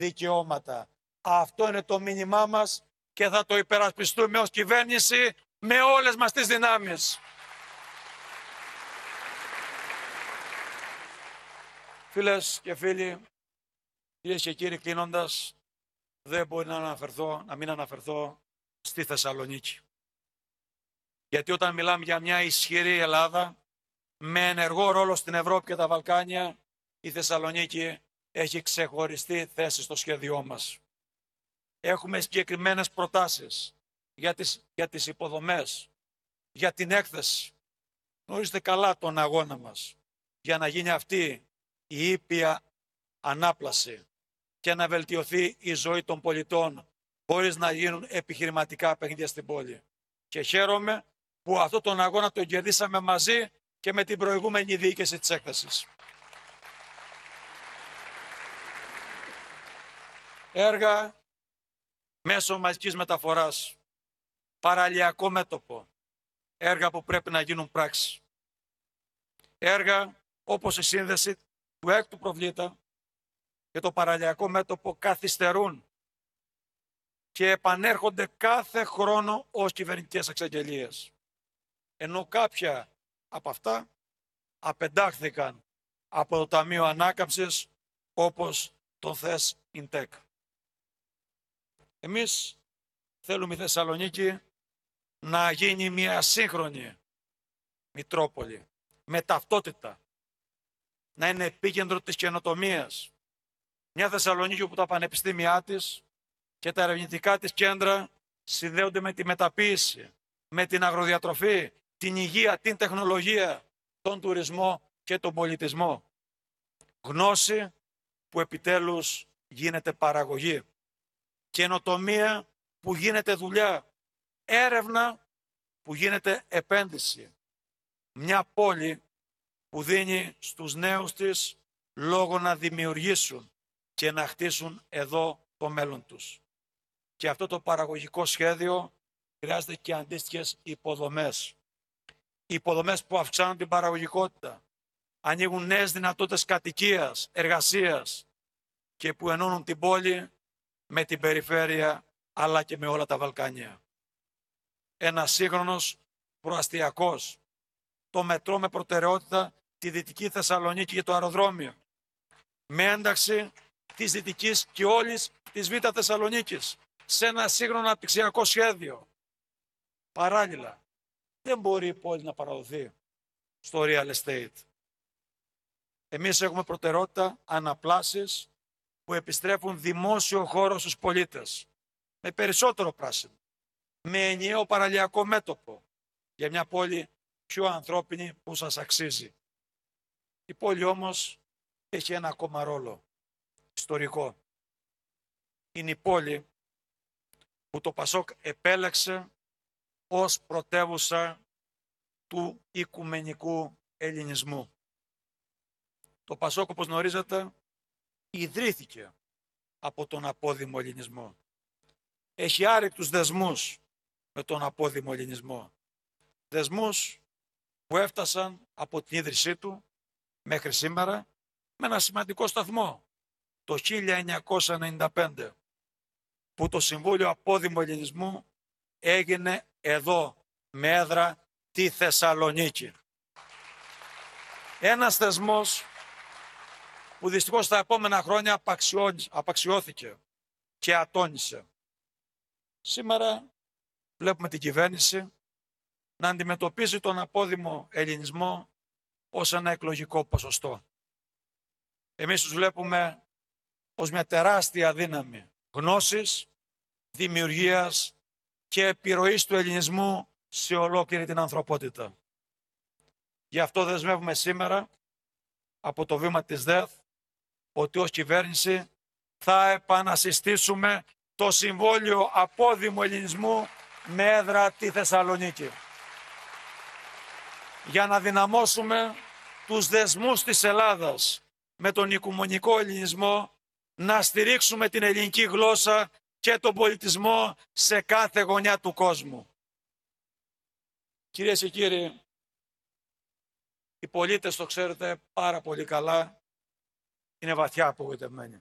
δικαιώματα. Αυτό είναι το μήνυμά μας και θα το υπερασπιστούμε ως κυβέρνηση με όλες μας τις δυνάμεις. Φίλες και φίλοι, κυρίες και κύριοι, κλείνοντας, δεν μπορεί να μην αναφερθώ στη Θεσσαλονίκη. Γιατί όταν μιλάμε για μια ισχυρή Ελλάδα, με ενεργό ρόλο στην Ευρώπη και τα Βαλκάνια, η Θεσσαλονίκη έχει ξεχωριστή θέση στο σχέδιό μας. Έχουμε συγκεκριμένες προτάσεις για τις υποδομές, για την έκθεση. Γνωρίζετε καλά τον αγώνα μας για να γίνει αυτή η ήπια ανάπλαση και να βελτιωθεί η ζωή των πολιτών χωρίς να γίνουν επιχειρηματικά παιχνίδια στην πόλη. Και χαίρομαι που αυτό τον αγώνα τον κερδίσαμε μαζί και με την προηγούμενη διοίκηση της έκθεσης. Έργα μέσω μαζικής μεταφοράς, παραλιακό μέτωπο, έργα που πρέπει να γίνουν πράξη. Έργα όπως η σύνδεση του έκτου προβλήτα και το παραλιακό μέτωπο καθυστερούν και επανέρχονται κάθε χρόνο ως κυβερνητικές εξαγγελίες. Ενώ κάποια από αυτά απεντάχθηκαν από το Ταμείο Ανάκαμψης, όπως το ΘΕΣ ΙΝΤΕΚ. Εμείς θέλουμε η Θεσσαλονίκη να γίνει μια σύγχρονη Μητρόπολη με ταυτότητα, να είναι επίκεντρο της καινοτομίας. Μια Θεσσαλονίκη όπου τα πανεπιστήμια της και τα ερευνητικά της κέντρα συνδέονται με τη μεταποίηση, με την αγροδιατροφή, την υγεία, την τεχνολογία, τον τουρισμό και τον πολιτισμό. Γνώση που επιτέλους γίνεται παραγωγή. Καινοτομία που γίνεται δουλειά. Έρευνα που γίνεται επένδυση. Μια πόλη που δίνει στους νέους της λόγο να δημιουργήσουν και να χτίσουν εδώ το μέλλον τους. Και αυτό το παραγωγικό σχέδιο χρειάζεται και αντίστοιχες υποδομές. Υποδομές που αυξάνουν την παραγωγικότητα, ανοίγουν νέες δυνατότητες κατοικίας, εργασίας και που ενώνουν την πόλη με την περιφέρεια αλλά και με όλα τα Βαλκάνια. Ένα σύγχρονος προαστιακός, το μετρό με προτεραιότητα τη Δυτική Θεσσαλονίκη και το αεροδρόμιο, με ένταξη της Δυτικής και όλης της Β' Θεσσαλονίκης σε ένα σύγχρονο αναπτυξιακό σχέδιο. Παράλληλα, δεν μπορεί η πόλη να παραδοθεί στο real estate. Εμείς έχουμε προτεραιότητα αναπλάσεις που επιστρέφουν δημόσιο χώρο στους πολίτες, με περισσότερο πράσινο, με ενιαίο παραλιακό μέτωπο, για μια πόλη πιο ανθρώπινη που σας αξίζει. Η πόλη όμως έχει ένα ακόμα ρόλο ιστορικό. Είναι η πόλη που το Πασόκ επέλεξε ως πρωτεύουσα του οικουμενικού ελληνισμού. Το Πασόκ, όπως γνωρίζετε, ιδρύθηκε από τον απόδημο ελληνισμό. Έχει άρρηκτους δεσμούς με τον απόδημο ελληνισμό. Δεσμούς που έφτασαν από την ίδρυσή του μέχρι σήμερα με ένα σημαντικό σταθμό, το 1995, που το Συμβούλιο Απόδημου Ελληνισμού έγινε εδώ με έδρα τη Θεσσαλονίκη. Ένας θεσμός που δυστυχώς τα επόμενα χρόνια απαξιώθηκε και ατώνησε. Σήμερα βλέπουμε την κυβέρνηση να αντιμετωπίζει τον απόδημο ελληνισμό ως ένα εκλογικό ποσοστό. Εμείς τους βλέπουμε ως μια τεράστια δύναμη γνώσης, δημιουργίας και επιρροής του ελληνισμού σε ολόκληρη την ανθρωπότητα. Γι' αυτό δεσμεύουμε σήμερα από το βήμα της ΔΕΘ ότι ως κυβέρνηση θα επανασυστήσουμε το Συμβόλαιο Απόδημου Ελληνισμού με έδρα τη Θεσσαλονίκη. Για να δυναμώσουμε τους δεσμούς της Ελλάδας με τον οικουμενικό ελληνισμό, να στηρίξουμε την ελληνική γλώσσα και τον πολιτισμό σε κάθε γωνιά του κόσμου. Κυρίες και κύριοι, οι πολίτες, το ξέρετε πάρα πολύ καλά, είναι βαθιά απογοητευμένοι.